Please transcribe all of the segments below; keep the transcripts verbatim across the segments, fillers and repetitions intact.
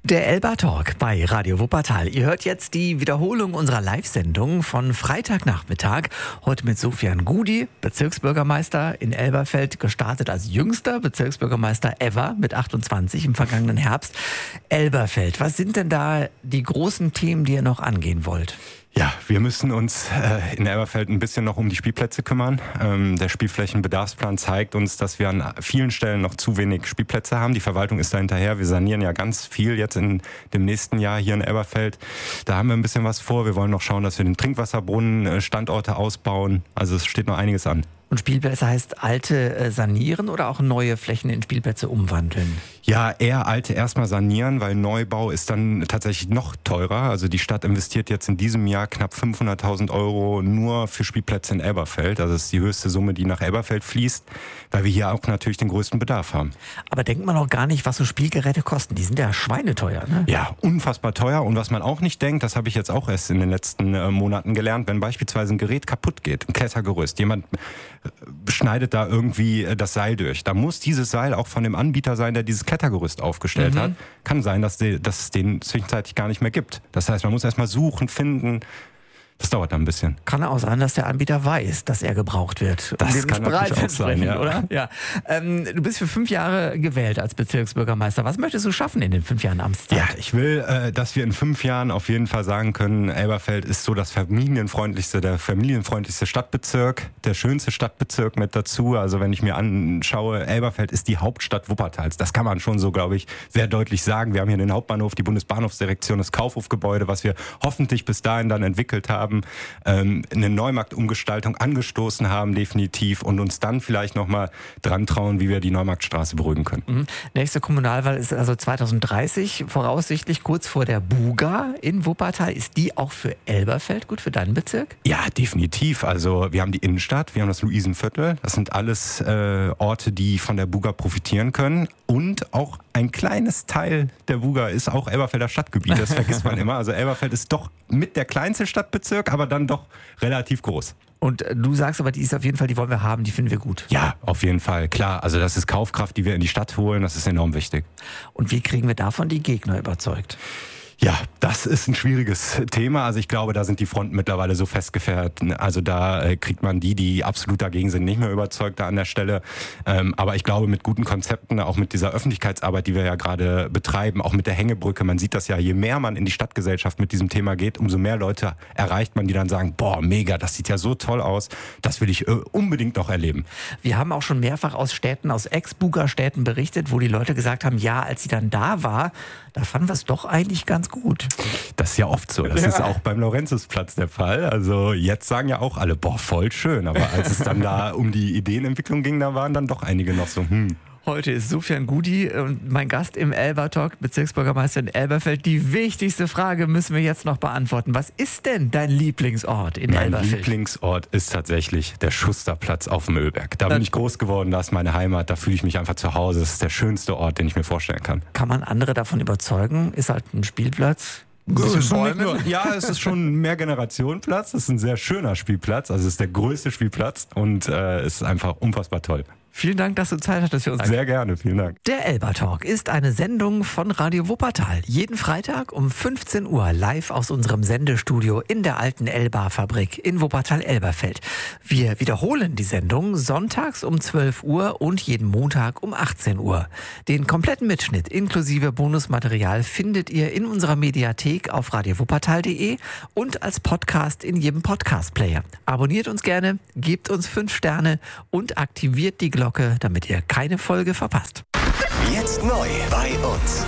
Der Elba Talk bei Radio Wuppertal. Ihr hört jetzt die Wiederholung unserer Live-Sendung von Freitagnachmittag. Heute mit Sofian Gudi, Bezirksbürgermeister in Elberfeld, gestartet als jüngster Bezirksbürgermeister ever mit achtundzwanzig im vergangenen Herbst. Elberfeld, was sind denn da die großen Themen, die ihr noch angehen wollt? Ja, wir müssen uns äh, in Elberfeld ein bisschen noch um die Spielplätze kümmern. Ähm, der Spielflächenbedarfsplan zeigt uns, dass wir an vielen Stellen noch zu wenig Spielplätze haben. Die Verwaltung ist da hinterher. Wir sanieren ja ganz viel jetzt in dem nächsten Jahr hier in Elberfeld. Da haben wir ein bisschen was vor. Wir wollen noch schauen, dass wir den Trinkwasserbrunnen, äh, Standorte ausbauen. Also es steht noch einiges an. Und Spielplätze heißt alte äh, sanieren oder auch neue Flächen in Spielplätze umwandeln? Ja, eher alte erstmal sanieren, weil Neubau ist dann tatsächlich noch teurer. Also die Stadt investiert jetzt in diesem Jahr knapp fünfhunderttausend Euro nur für Spielplätze in Elberfeld. Also das ist die höchste Summe, die nach Elberfeld fließt, weil wir hier auch natürlich den größten Bedarf haben. Aber denkt man auch gar nicht, was so Spielgeräte kosten. Die sind ja schweineteuer, ne? Ja, unfassbar teuer. Und was man auch nicht denkt, das habe ich jetzt auch erst in den letzten äh, Monaten gelernt, wenn beispielsweise ein Gerät kaputt geht, ein Klettergerüst, jemand schneidet da irgendwie das Seil durch. Da muss dieses Seil auch von dem Anbieter sein, der dieses Klettergerüst aufgestellt mhm. hat. Kann sein, dass, die, dass es den zwischenzeitlich gar nicht mehr gibt. Das heißt, man muss erstmal suchen, finden. Das dauert dann ein bisschen. Kann auch sein, dass der Anbieter weiß, dass er gebraucht wird. Das um kann natürlich auch sein, ja. Oder? Ja. Ähm, du bist für fünf Jahre gewählt als Bezirksbürgermeister. Was möchtest du schaffen in den fünf Jahren Amtszeit? Ja, ich will, äh, dass wir in fünf Jahren auf jeden Fall sagen können, Elberfeld ist so das familienfreundlichste, der familienfreundlichste Stadtbezirk, der schönste Stadtbezirk mit dazu. Also wenn ich mir anschaue, Elberfeld ist die Hauptstadt Wuppertals. Das kann man schon so, glaube ich, sehr deutlich sagen. Wir haben hier den Hauptbahnhof, die Bundesbahnhofsdirektion, das Kaufhofgebäude, was wir hoffentlich bis dahin dann entwickelt haben. Ähm, eine Neumarktumgestaltung angestoßen haben, definitiv, und uns dann vielleicht nochmal dran trauen, wie wir die Neumarktstraße beruhigen können. Mhm. Nächste Kommunalwahl ist also zweitausenddreißig, voraussichtlich kurz vor der Buga in Wuppertal. Ist die auch für Elberfeld gut, für deinen Bezirk? Ja, definitiv. Also wir haben die Innenstadt, wir haben das Luisenviertel. Das sind alles äh, Orte, die von der Buga profitieren können. Und auch ein kleines Teil der Buga ist auch Elberfelder Stadtgebiet. Das vergisst man immer. Also Elberfeld ist doch mit der kleinste Stadtbezirk, aber dann doch relativ groß. Und du sagst aber, die ist auf jeden Fall, die wollen wir haben, die finden wir gut. Ja, auf jeden Fall, klar. Also das ist Kaufkraft, die wir in die Stadt holen, das ist enorm wichtig. Und wie kriegen wir davon die Gegner überzeugt? Ja, das ist ein schwieriges Thema. Also ich glaube, da sind die Fronten mittlerweile so festgefährt. Also da äh, kriegt man die, die absolut dagegen sind, nicht mehr überzeugt da an der Stelle. Ähm, aber ich glaube, mit guten Konzepten, auch mit dieser Öffentlichkeitsarbeit, die wir ja gerade betreiben, auch mit der Hängebrücke, man sieht das ja, je mehr man in die Stadtgesellschaft mit diesem Thema geht, umso mehr Leute erreicht man, die dann sagen, boah, mega, das sieht ja so toll aus, das will ich äh, unbedingt noch erleben. Wir haben auch schon mehrfach aus Städten, aus Ex-Buga-Städten berichtet, wo die Leute gesagt haben, ja, als sie dann da war, da fanden wir es doch eigentlich ganz gut. Das ist ja oft so. Das ja. ist auch beim Laurentiusplatz der Fall. Also jetzt sagen ja auch alle, boah, voll schön. Aber als es dann da um die Ideenentwicklung ging, da waren dann doch einige noch so, hm. Heute ist Sofian Gudi und mein Gast im Elba Talk, Bezirksbürgermeister in Elberfeld. Die wichtigste Frage müssen wir jetzt noch beantworten. Was ist denn dein Lieblingsort in mein Elberfeld? Mein Lieblingsort ist tatsächlich der Schusterplatz auf dem Ölberg. Da bin ich groß geworden, da ist meine Heimat, da fühle ich mich einfach zu Hause. Das ist der schönste Ort, den ich mir vorstellen kann. Kann man andere davon überzeugen? Ist halt ein Spielplatz. Es ist nur, ja, es ist schon ein Mehrgenerationenplatz. Es ist ein sehr schöner Spielplatz. Also es ist der größte Spielplatz und äh, es ist einfach unfassbar toll. Vielen Dank, dass du Zeit hattest für uns. Sehr gerne, vielen Dank. Der Elba Talk ist eine Sendung von Radio Wuppertal. Jeden Freitag um fünfzehn Uhr live aus unserem Sendestudio in der alten Elba-Fabrik in Wuppertal-Elberfeld. Wir wiederholen die Sendung sonntags um zwölf Uhr und jeden Montag um achtzehn Uhr. Den kompletten Mitschnitt inklusive Bonusmaterial findet ihr in unserer Mediathek auf radio wuppertal punkt de und als Podcast in jedem Podcast-Player. Abonniert uns gerne, gebt uns fünf Sterne und aktiviert die Glocke, damit ihr keine Folge verpasst. Jetzt neu bei uns.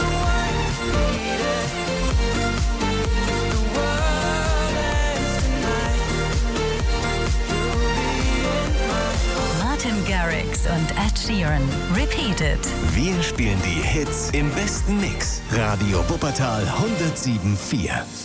Martin Garrix und Ed Sheeran. Repeated. Wir spielen die Hits im besten Mix. Radio Wuppertal hundertsieben Komma vier.